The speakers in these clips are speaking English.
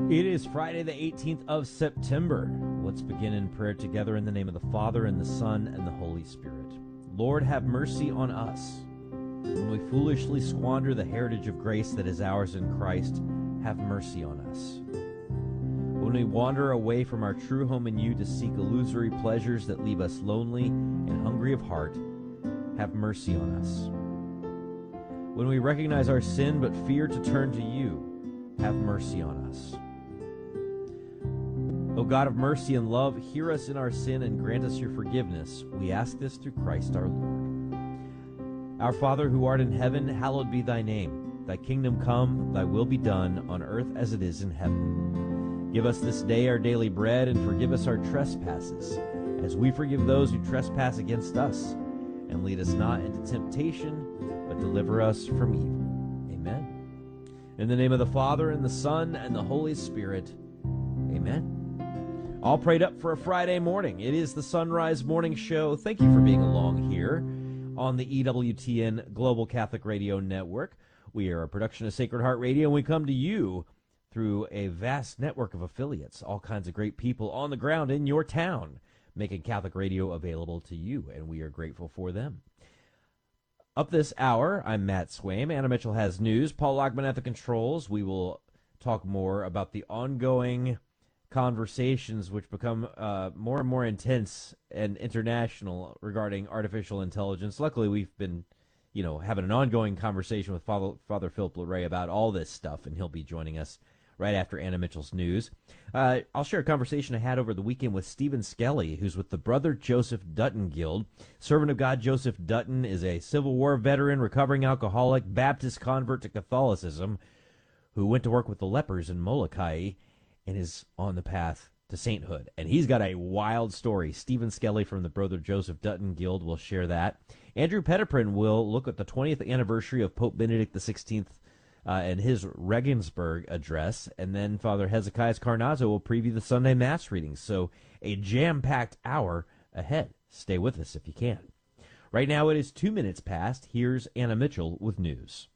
It is Friday the 18th of September. Let's begin in prayer together in the name of the Father, and the Son, and the Holy Spirit. Lord, have mercy on us. When we foolishly squander the heritage of grace that is ours in Christ, have mercy on us. When we wander away from our true home in you to seek illusory pleasures that leave us lonely and hungry of heart, have mercy on us. When we recognize our sin but fear to turn to you, have mercy on us. O God of mercy and love, hear us in our sin and grant us your forgiveness. We ask this through Christ our Lord. Our Father, who art in heaven, hallowed be thy name. Thy kingdom come, thy will be done, on earth as it is in heaven. Give us this day our daily bread, and forgive us our trespasses, as we forgive those who trespass against us. And lead us not into temptation, but deliver us from evil. Amen. In the name of the Father, and the Son, and the Holy Spirit. Amen. All prayed up for a Friday morning. It is the Sunrise Morning Show. Thank you for being along here on the EWTN Global Catholic Radio Network. We are a production of Sacred Heart Radio, and we come to you through a vast network of affiliates, all kinds of great people on the ground in your town, making Catholic radio available to you, and we are grateful for them. Up this hour, I'm Matt Swaim. Anna Mitchell has news. Paul Lockman at the controls. We will talk more about the ongoing conversations which become more and more intense and international regarding artificial intelligence. Luckily, we've been, having an ongoing conversation with Father Philip Larray about all this stuff, and he'll be joining us right after Anna Mitchell's news. I'll share a conversation I had over the weekend with Stephen Skelly, who's with the Brother Joseph Dutton Guild. Servant of God Joseph Dutton is a Civil War veteran, recovering alcoholic, Baptist convert to Catholicism, who went to work with the lepers in Molokai and is on the path to sainthood. And he's got a wild story. Stephen Skelly from the Brother Joseph Dutton Guild will share that. Andrew Petiprin will look at the 20th anniversary of Pope Benedict XVI and his Regensburg address. And then Father Hezekiah Carnazzo will preview the Sunday Mass readings. So a jam-packed hour ahead. Stay with us if you can. Right now it is 2 minutes past. Here's Anna Mitchell with news.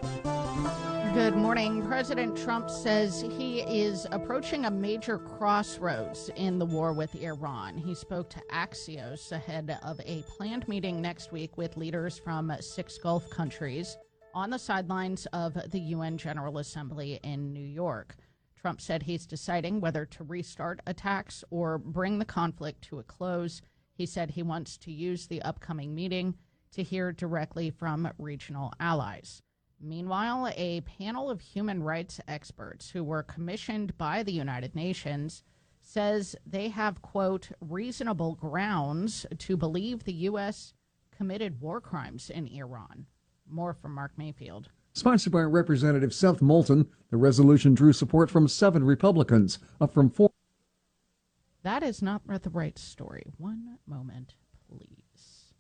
Good morning. President Trump says he is approaching a major crossroads in the war with Iran. He spoke to Axios ahead of a planned meeting next week with leaders from 6 Gulf countries on the sidelines of the UN General Assembly in New York. Trump said he's deciding whether to restart attacks or bring the conflict to a close. He said he wants to use the upcoming meeting to hear directly from regional allies. Meanwhile, a panel of human rights experts who were commissioned by the United Nations says they have, quote, reasonable grounds to believe the U.S. committed war crimes in Iran. More from Mark Mayfield. Sponsored by Representative Seth Moulton, the resolution drew support from 7 Republicans, up from 4. That is not the right story. One moment, please.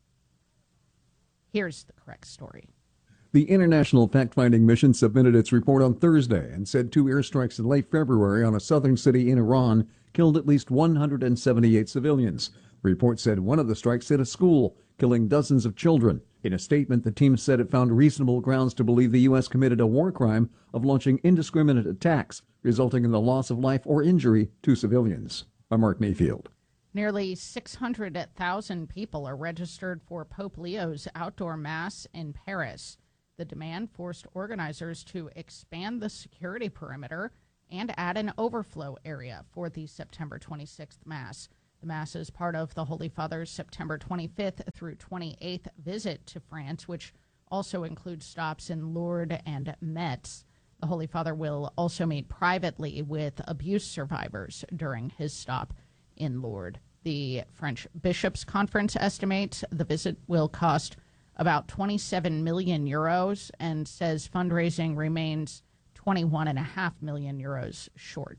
Here's the correct story. The International Fact-Finding Mission submitted its report on Thursday and said 2 airstrikes in late February on a southern city in Iran killed at least 178 civilians. The report said one of the strikes hit a school, killing dozens of children. In a statement, the team said it found reasonable grounds to believe the U.S. committed a war crime of launching indiscriminate attacks, resulting in the loss of life or injury to civilians. I'm Mark Mayfield. Nearly 600,000 people are registered for Pope Leo's outdoor mass in Paris. The demand forced organizers to expand the security perimeter and add an overflow area for the September 26th Mass. The Mass is part of the Holy Father's September 25th through 28th visit to France, which also includes stops in Lourdes and Metz. The Holy Father will also meet privately with abuse survivors during his stop in Lourdes. The French Bishops' Conference estimates the visit will cost about 27 million euros and says fundraising remains 21.5 million euros short.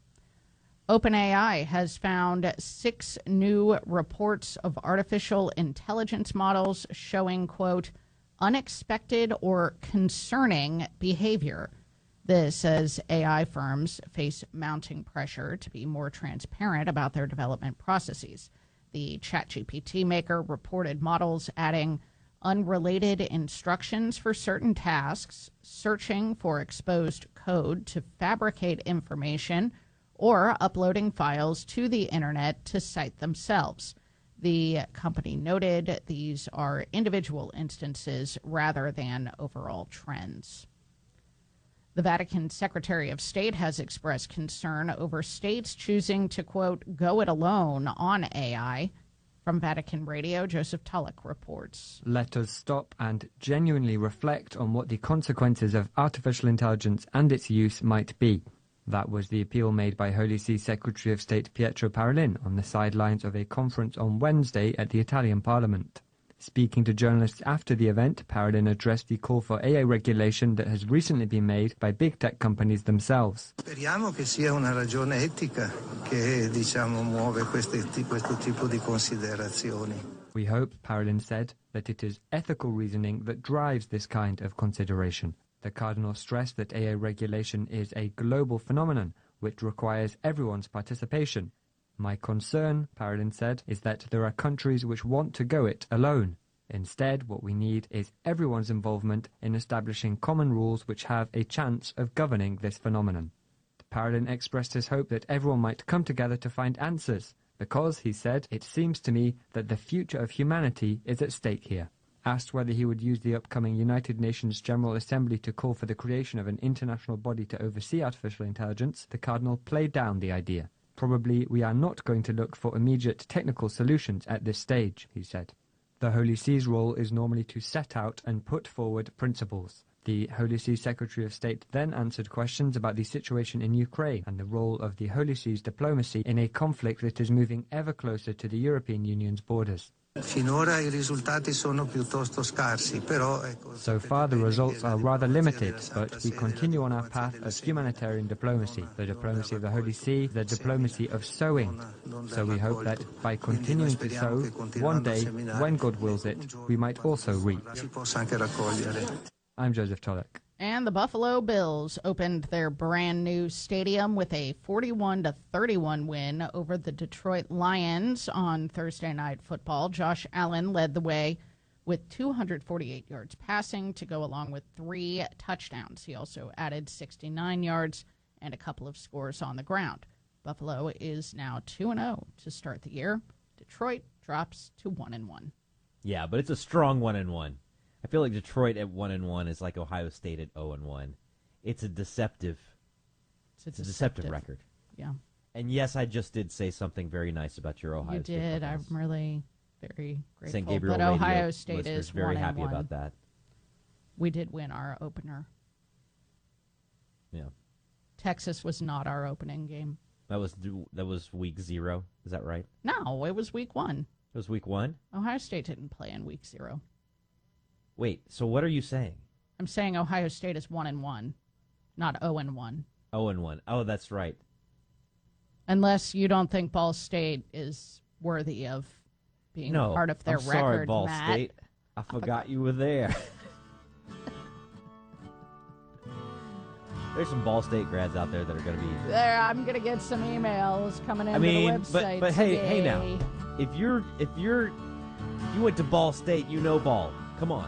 OpenAI has found 6 new reports of artificial intelligence models showing, quote, unexpected or concerning behavior. This as AI firms face mounting pressure to be more transparent about their development processes. The ChatGPT maker reported models adding unrelated instructions for certain tasks, searching for exposed code to fabricate information, or uploading files to the internet to cite themselves. The company noted these are individual instances rather than overall trends. The Vatican Secretary of State has expressed concern over states choosing to, quote, go it alone on AI. From Vatican Radio, Joseph Tulloch reports. Let us stop and genuinely reflect on what the consequences of artificial intelligence and its use might be. That was the appeal made by Holy See Secretary of State Pietro Parolin on the sidelines of a conference on Wednesday at the Italian Parliament. Speaking to journalists after the event, Parolin addressed the call for AI regulation that has recently been made by big tech companies themselves. Speriamo che sia una ragione etica che, muove questo tipo di considerazioni. We hope, Parolin said, that it is ethical reasoning that drives this kind of consideration. The Cardinal stressed that AI regulation is a global phenomenon which requires everyone's participation. My concern, Parolin said, is that there are countries which want to go it alone. Instead, what we need is everyone's involvement in establishing common rules which have a chance of governing this phenomenon. Parolin expressed his hope that everyone might come together to find answers, because, he said, it seems to me that the future of humanity is at stake here. Asked whether he would use the upcoming United Nations General Assembly to call for the creation of an international body to oversee artificial intelligence, the Cardinal played down the idea. Probably we are not going to look for immediate technical solutions at this stage, he said. The Holy See's role is normally to set out and put forward principles. The Holy See Secretary of State then answered questions about the situation in Ukraine and the role of the Holy See's diplomacy in a conflict that is moving ever closer to the European Union's borders. Finora I risultati sono piuttosto scarsi, però So far the results are rather limited, but we continue on our path of humanitarian diplomacy, the diplomacy of the Holy See, the diplomacy of sowing. So we hope that by continuing to sow, one day, when God wills it, we might also reap. I'm Joseph Tulloch. And the Buffalo Bills opened their brand new stadium with a 41-31 win over the Detroit Lions on Thursday Night Football. Josh Allen led the way with 248 yards passing to go along with 3 touchdowns. He also added 69 yards and a couple of scores on the ground. Buffalo is now 2-0 to start the year. Detroit drops to 1-1. Yeah, but it's a strong 1-1. I feel like Detroit at 1-1 is like Ohio State at 0-1. It's a deceptive. It's a deceptive record. Yeah. And yes, I just did say something very nice about your Ohio State. You did. Buckeyes. I'm really very grateful. St. Gabriel but Radio Ohio State is very 1-1. happy about that. We did win our opener. Yeah. Texas was not our opening game. That was week 0. Is that right? No, it was week 1. It was week 1? Ohio State didn't play in week 0. Wait, so what are you saying? I'm saying Ohio State is 1-1, not 0-1. 0-1. Oh, that's right. Unless you don't think Ball State is worthy of being part of their I'm record, sorry, Ball Matt. State. I forgot you were there. There's some Ball State grads out there that are going to be there. I'm going to get some emails coming into the website. but today. hey now, if you went to Ball State, you know ball. Come on.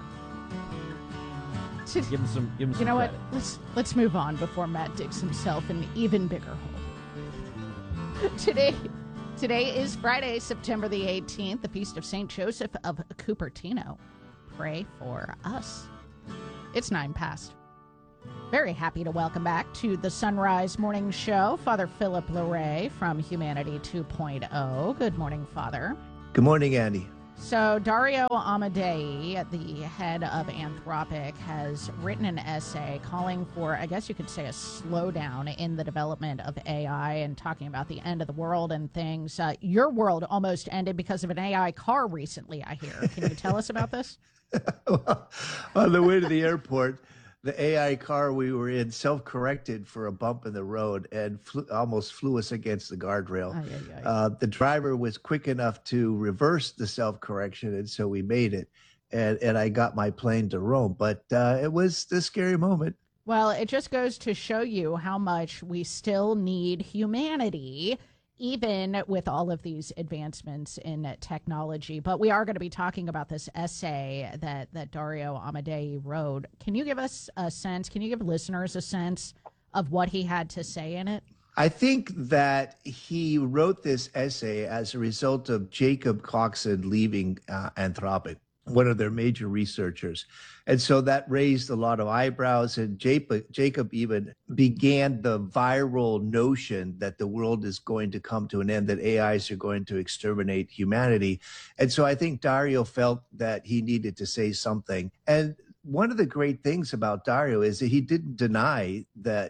Give him some You know credit. what? Let's move on before Matt digs himself an even bigger hole. Today is Friday, September the 18th, the feast of St. Joseph of Cupertino. Pray for us. It's 9 past. Very happy to welcome back to the Sunrise Morning Show, Father Philip Larray from Humanity 2.0. Good morning, Father. Good morning, Andy. So Dario Amodei, the head of Anthropic, has written an essay calling for, I guess you could say, a slowdown in the development of AI and talking about the end of the world and things. Your world almost ended because of an AI car recently, I hear. Can you tell us about this? Well, on the way to the airport, the AI car we were in self-corrected for a bump in the road and almost flew us against the guardrail. The driver was quick enough to reverse the self-correction, and so we made it. And I got my plane to Rome. But it was a scary moment. Well, it just goes to show you how much we still need humanity even with all of these advancements in technology. But we are going to be talking about this essay that Dario Amodei wrote. Can you give us a sense, can you give listeners a sense of what he had to say in it? I think that he wrote this essay as a result of Jacob Coxon leaving Anthropic, one of their major researchers. And so that raised a lot of eyebrows, and Jacob even began the viral notion that the world is going to come to an end, that AIs are going to exterminate humanity. And so I think Dario felt that he needed to say something. And one of the great things about Dario is that he didn't deny that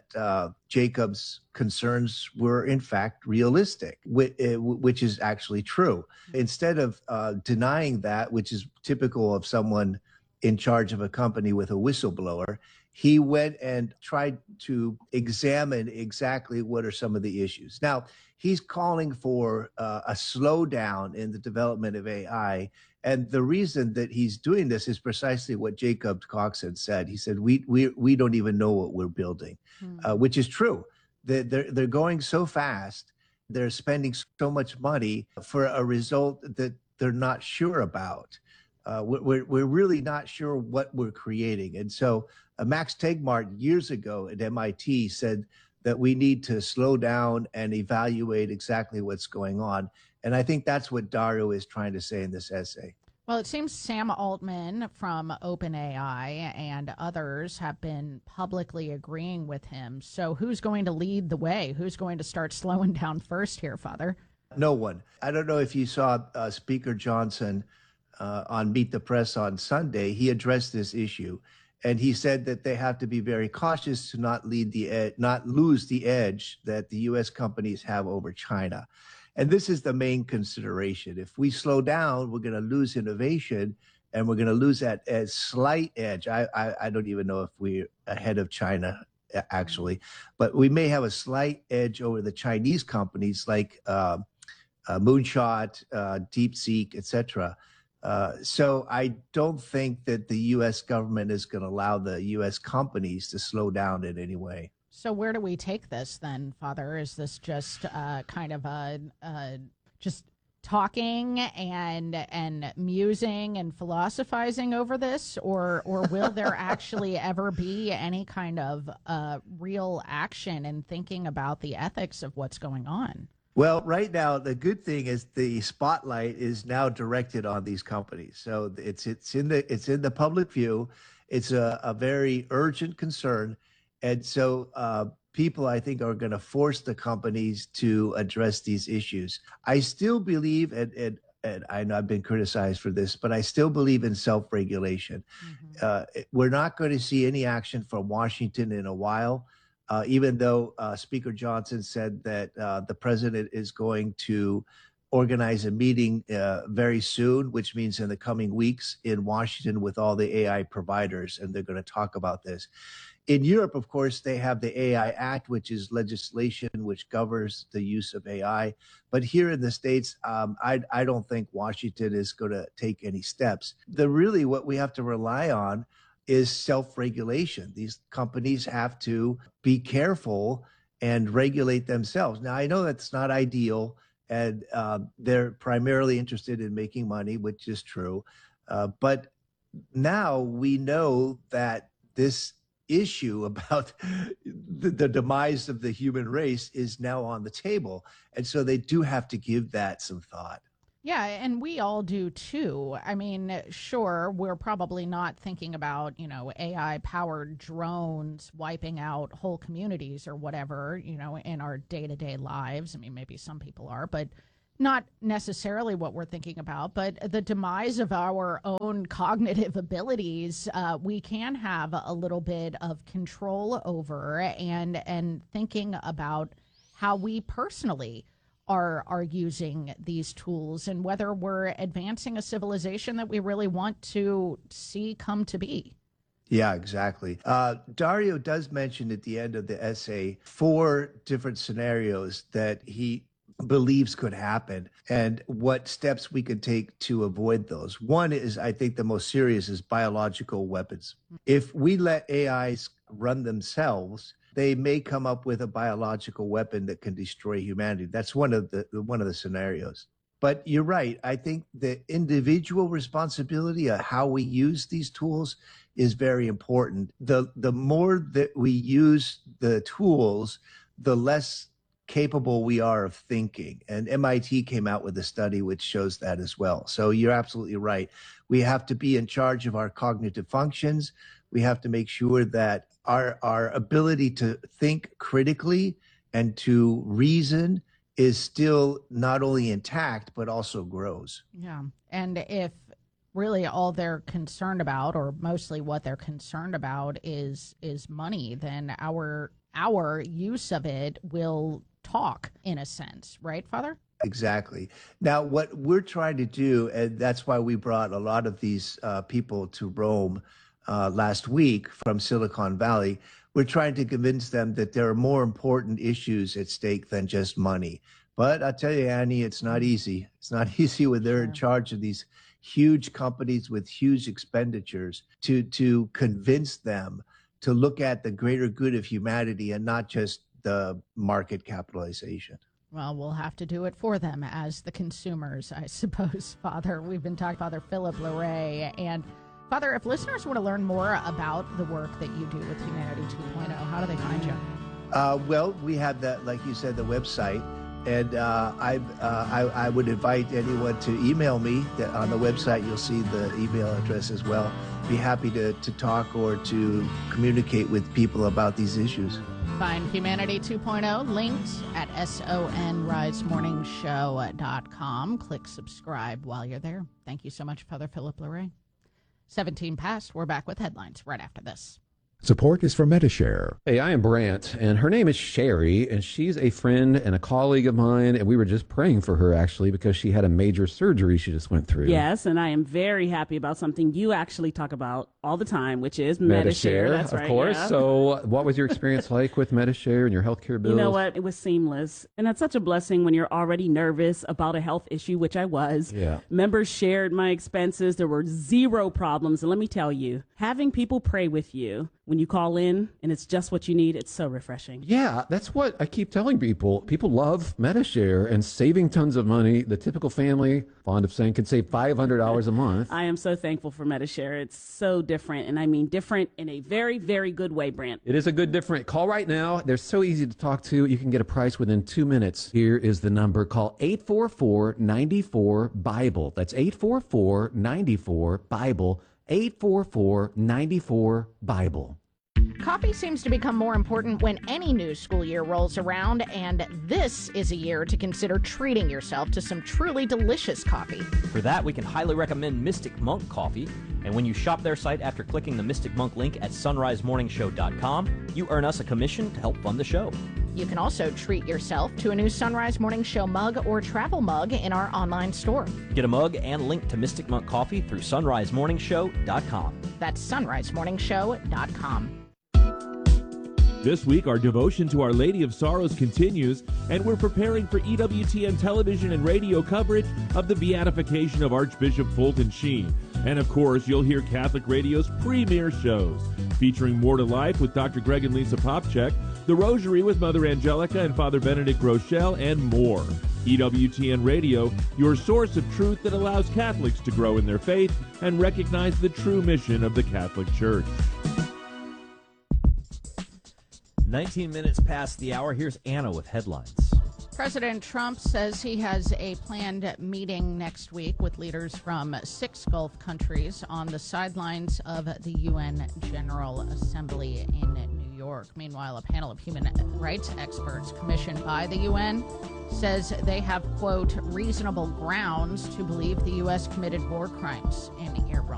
Jacob's concerns were in fact realistic, which is actually true. Instead of denying that, which is typical of someone in charge of a company with a whistleblower, he went and tried to examine exactly what are some of the issues. Now, he's calling for a slowdown in the development of AI. And the reason that he's doing this is precisely what Jacob Coxon said. He said, we don't even know what we're building, which is true. They're going so fast. They're spending so much money for a result that they're not sure about. We're really not sure what we're creating. And so Max Tegmark years ago at MIT said that we need to slow down and evaluate exactly what's going on. And I think that's what Dario is trying to say in this essay. Well, it seems Sam Altman from OpenAI and others have been publicly agreeing with him. So who's going to lead the way? Who's going to start slowing down first here, Father? No one. I don't know if you saw Speaker Johnson on Meet the Press on Sunday. He addressed this issue, and he said that they have to be very cautious to not lose the edge that the U.S. companies have over China. And this is the main consideration. If we slow down, we're going to lose innovation, and we're going to lose that slight edge. I don't even know if we're ahead of China, actually, but we may have a slight edge over the Chinese companies like Moonshot, DeepSeek, etc. So I don't think that the U.S. government is going to allow the U.S. companies to slow down in any way. So where do we take this then, Father? Is this just kind of just talking and musing and philosophizing over this, or will there actually ever be any kind of real action in thinking about the ethics of what's going on? Well, right now, the good thing is the spotlight is now directed on these companies. So it's in the public view. It's a very urgent concern. And so people, I think, are going to force the companies to address these issues. I still believe, and I know I've been criticized for this, but I still believe in self-regulation. Mm-hmm. We're not going to see any action from Washington in a while. Even though Speaker Johnson said that the president is going to organize a meeting very soon, which means in the coming weeks in Washington with all the AI providers, and they're going to talk about this. In Europe, of course, they have the AI Act, which is legislation which governs the use of AI. But here in the States, I don't think Washington is going to take any steps. Really what we have to rely on is self-regulation. These companies have to be careful and regulate themselves. Now, I know that's not ideal, and they're primarily interested in making money, which is true. But now we know that this issue about the demise of the human race is now on the table. And so they do have to give that some thought. Yeah, and we all do too. I mean, sure, we're probably not thinking about, AI-powered drones wiping out whole communities or whatever, in our day-to-day lives. I mean, maybe some people are, but not necessarily what we're thinking about. But the demise of our own cognitive abilities, we can have a little bit of control over, and thinking about how we personally are using these tools and whether we're advancing a civilization that we really want to see come to be. Yeah, exactly. Dario does mention at the end of the essay 4 different scenarios that he believes could happen and what steps we could take to avoid those. One is, I think the most serious, is biological weapons. If we let AIs run themselves, they may come up with a biological weapon that can destroy humanity. That's one of the scenarios. But you're right. I think the individual responsibility of how we use these tools is very important. The more that we use the tools, the less capable we are of thinking. And MIT came out with a study which shows that as well. So you're absolutely right. We have to be in charge of our cognitive functions. We have to make sure that our ability to think critically and to reason is still not only intact, but also grows. Yeah. And if really all they're concerned about, or mostly what they're concerned about is money, then our use of it will talk in a sense, right, Father? Exactly. Now, what we're trying to do, and that's why we brought a lot of these people to Rome last week from Silicon Valley, we're trying to convince them that there are more important issues at stake than just money. But I'll tell you, Annie, it's not easy. It's not easy when they're in charge of these huge companies with huge expenditures to convince them to look at the greater good of humanity and not just the market capitalization. Well, we'll have to do it for them as the consumers, I suppose, Father. We've been talking to Father Philip Larrey. And Father, if listeners want to learn more about the work that you do with Humanity 2.0, how do they find you? Well, we have that, like you said, the website. And I would invite anyone to email me. On the website, you'll see the email address as well. Be happy to talk or to communicate with people about these issues. Find Humanity 2.0 linked at sonrisemorningshow.com. Click subscribe while you're there. Thank you so much, Father Philip Larrey. 17 past. We're back with headlines right after this. Support is from Medi-Share. Hey, I am Brant, and her name is Sherry, and she's a friend and a colleague of mine, and we were just praying for her, actually, because she had a major surgery she just went through. Yes, and I am very happy about something you actually talk about all the time, which is Medi-Share. That's right, of course. Yeah. So what was your experience like with Medi-Share and your healthcare bills? You know what? It was seamless, and that's such a blessing when you're already nervous about a health issue, which I was. Yeah. Members shared my expenses. There were zero problems, and let me tell you, having people pray with you when you call in and it's just what you need, it's so refreshing. Yeah, that's what I keep telling people. People love Medi-Share and saving tons of money. The typical family, fond of saying, could save $500 a month. I am so thankful for Medi-Share. It's so different, and I mean different in a very, very good way, Brant. It is a good different. Call right now. They're so easy to talk to. You can get a price within 2 minutes. Here is the number. Call 844-94-BIBLE. That's 844-94-BIBLE. 844-94-BIBLE. Coffee seems to become more important when any new school year rolls around, and this is a year to consider treating yourself to some truly delicious coffee. For that, we can highly recommend Mystic Monk Coffee, and when you shop their site after clicking the Mystic Monk link at sonrisemorningshow.com, you earn us a commission to help fund the show. You can also treat yourself to a new Sunrise Morning Show mug or travel mug in our online store. Get a mug and link to Mystic Monk Coffee through sonrisemorningshow.com. That's sonrisemorningshow.com. This week, our devotion to Our Lady of Sorrows continues, and we're preparing for EWTN television and radio coverage of the beatification of Archbishop Fulton Sheen. And of course, you'll hear Catholic Radio's premier shows, featuring More to Life with Dr. Greg and Lisa Popchak, The Rosary with Mother Angelica and Father Benedict Rochelle, and more. EWTN Radio, your source of truth that allows Catholics to grow in their faith and recognize the true mission of the Catholic Church. 19 minutes past the hour. Here's Anna with headlines. President Trump says he has a planned meeting next week with leaders from 6 Gulf countries on the sidelines of the UN General Assembly in New York. Meanwhile, a panel of human rights experts commissioned by the UN says they have, quote, reasonable grounds to believe the U.S. committed war crimes in Iran.